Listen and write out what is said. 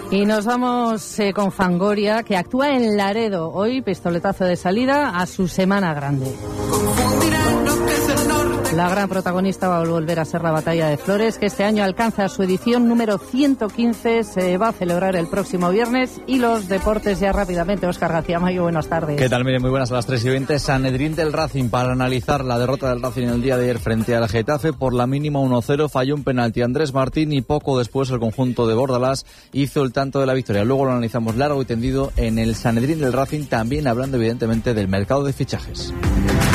Y nos vamos con Fangoria, que actúa en Laredo. Hoy, pistoletazo de salida a su semana grande. La gran protagonista va a volver a ser la Batalla de Flores, que este año alcanza su edición número 115. Se va a celebrar el próximo viernes. Y los deportes ya rápidamente. Óscar García Mayo, buenas tardes. ¿Qué tal? Miren, muy buenas, a las 3:20. Sanedrín del Racing, para analizar la derrota del Racing el día de ayer frente al Getafe. Por la mínima 1-0, falló un penalti Andrés Martín y poco después el conjunto de Bordalás hizo el tanto de la victoria. Luego lo analizamos largo y tendido en el Sanedrín del Racing, también hablando evidentemente del mercado de fichajes.